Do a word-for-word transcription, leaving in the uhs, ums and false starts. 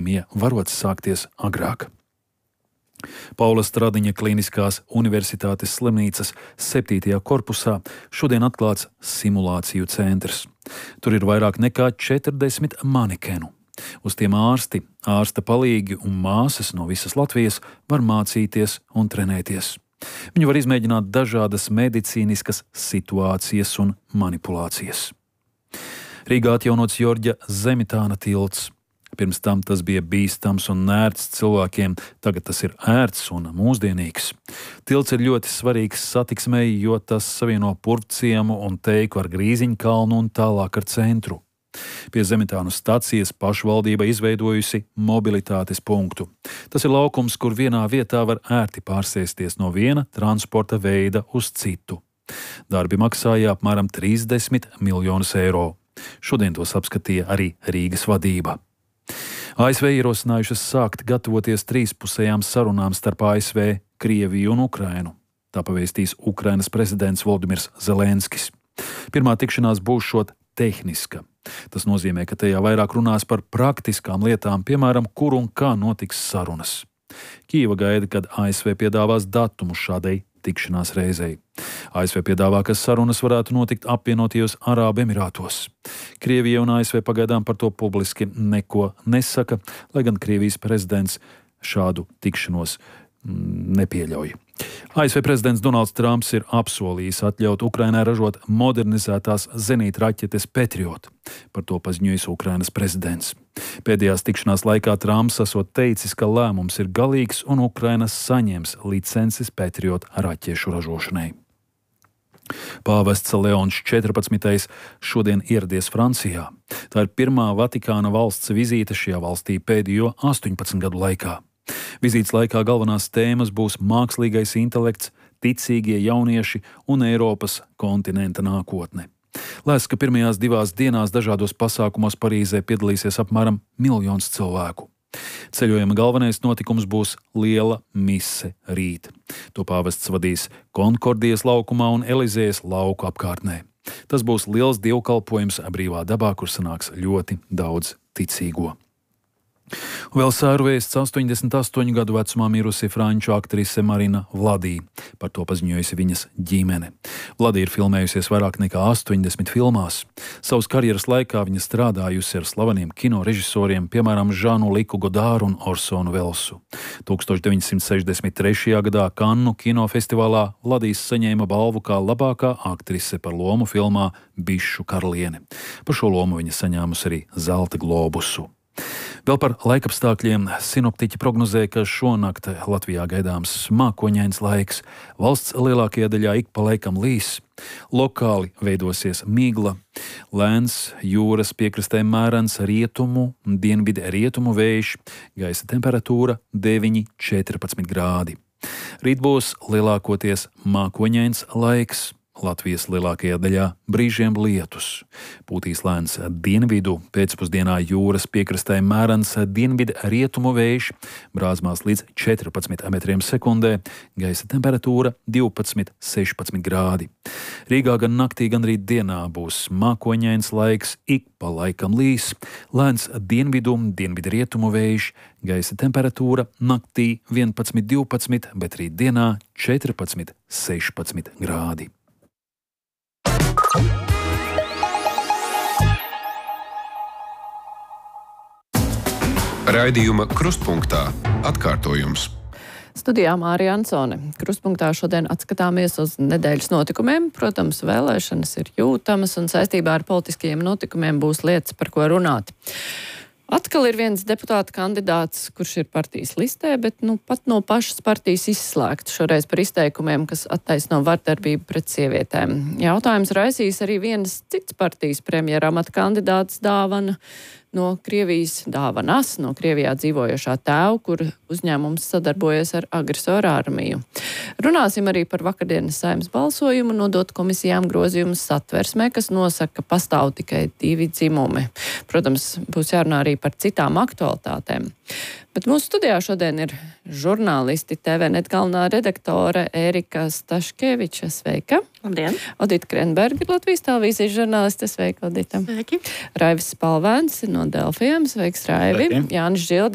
epidēmija varot sākties agrāk. Paula Stradiņa Kliniskās universitātes slimnīcas septītajā korpusā šodien atklāts simulāciju centrs. Tur ir vairāk nekā četrdesmit manekenu. Uz tiem ārsti, ārsta palīgi un māsas no visas Latvijas var mācīties un trenēties. Viņi var izmēģināt dažādas medicīniskas situācijas un manipulācijas. Rīgā atjaunots Jorģa Zemitāna tilts. Pirms tam tas bija bīstams un nērts cilvēkiem, tagad tas ir ērts un mūsdienīgs. Tilts ir ļoti svarīgs satiksmei, jo tas savieno Purvciemu un Teiku ar Grīziņkalnu un tālāk ar centru. Pie Zemitānu stacijas pašvaldība izveidojusi mobilitātes punktu. Tas ir laukums, kur vienā vietā var ērti pārsēsties no viena transporta veida uz citu. Darbi maksāja apmēram trīsdesmit miljonus eiro. Šodien tos apskatīja arī Rīgas vadība. A S V ierosinājušas sākt gatavoties trīspusējām sarunām starp A S V, Krieviju un Ukrainu. Tā pavēstīs Ukrainas prezidents Volodimirs Zelenskis. Pirmā tikšanās būs šot tehniska. Tas nozīmē, ka tajā vairāk runās par praktiskām lietām, piemēram, kur un kā notiks sarunas. Kīva gaida, kad A S V piedāvās datumu šādai tikšanās reizei. A S V piedāvā, ka sarunas varētu notikt apvienotajos Arābu Emirātos. Krievija un A S V pagaidām par to publiski neko nesaka, lai gan Krievijas prezidents šādu tikšanos nepieļauj. A S V prezidents Donalds Trumps ir apsolījis atļaut Ukrainai ražot modernizētās zenītraķetes Patriot. Par to paziņojis Ukrainas prezidents. Pēdējās tikšanās laikā Trumps esot teicis, ka lēmums ir galīgs un Ukraina saņems licences Patriot raķešu ražošanai. Pāvests Leons četrpadsmitais šodien ieradies Francijā. Tā ir pirmā Vatikāna valsts vizīte šajā valstī pēdējo astoņpadsmit gadu laikā. Vizītes laikā galvenās tēmas būs mākslīgais intelekts, ticīgie jaunieši un Eiropas kontinenta nākotne. Lēsts, ka pirmajās divās dienās dažādos pasākumos Parīzē piedalīsies apmēram miljons cilvēku. Ceļojuma galvenais notikums būs liela mise rīt. To pāvests vadīs Konkordijas laukumā un Elizējas lauku apkārtnē. Tas būs liels dievkalpojums brīvā dabā, kur sanāks ļoti daudz ticīgo. Vēl sērvēsts astoņdesmit astoņu gadu vecumā mirusi franču aktrise Marina Vladī. Par to paziņojusi viņas ģimene. Vladī ir filmējusies vairāk nekā astoņdesmit filmās. Savas karjeras laikā viņa strādājusi ar slaveniem kino režisoriem, piemēram, Žanu Liku Godāru un Orsonu Velsu. tūkstoš deviņsimt sešdesmit trešajā gadā Kannu kinofestivālā Vladīs saņēma balvu kā labākā aktrise par lomu filmā Bišu karaliene. Par šo lomu viņa saņēmusi arī Zelta globusu. Vēl par laikapstākļiem sinoptiķi prognozē, ka šonakt Latvijā gaidāms mākoņains laiks. Valsts lielākajā daļā ik pa laikam līs. Lokāli veidosies migla. Lēns jūras piekrastē mērens rietumu, dienvidu rietumu vējš. Gaisa temperatūra deviņi līdz četrpadsmit grādi. Rīt būs lielākoties mākoņains laiks. Latvijas lielākajā daļā brīžiem lietus. Pūtīs lēns dienvidu, pēcpusdienā jūras piekrastē mērens dienvidu rietumu vējš, brāzmās līdz četrpadsmit metriem sekundē, gaisa temperatūra divpadsmit līdz sešpadsmit grādi. Rīgā gan naktī, gan rīt dienā būs mākoņains laiks, ik pa laikam līs, lēns dienvidu, dienvidu rietumu vējš, gaisa temperatūra naktī vienpadsmit līdz divpadsmit, bet rīt dienā četrpadsmit līdz sešpadsmit grādi. Raidījuma Krustpunktā atkārtojums. Studijā Mārija Ansone. Krustpunktā šodien atskatāmies uz nedēļas notikumiem. Protams, vēlēšanas ir jūtamas un saistībā ar politiskajiem notikumiem būs lietas, par ko runāt. Atkal ir viens deputāta kandidāts, kurš ir partijas listē, bet nu, pat no pašas partijas izslēgts šoreiz par izteikumiem, kas attaisno vardarbību pret sievietēm. Jautājums raisīs arī vienas cits partijas premjera amata kandidāts dāvana no Krievijas dāvanas, no Krievijā dzīvojošā tēva, kur uzņēmums sadarbojas ar agresoru armiju. Runāsim arī par vakardienas Saeimas balsojumu nodot komisijām grozījumus satversmē, kas nosaka, ka pastāv tikai divi dzimumi. Protams, būs jārunā arī par citām aktualitātēm. Bet mūsu studijā šodien ir žurnālisti T V net galvenā redaktore Ērika Staškeviča. Sveika! Labdien! Odita Krenberga, Latvijas televīzijas žurnāliste. Sveika, Odita! Sveiki! Raivis Spalvēns no Delfiem. Sveiks, Raivi! Sveiki. Jānis Žilde,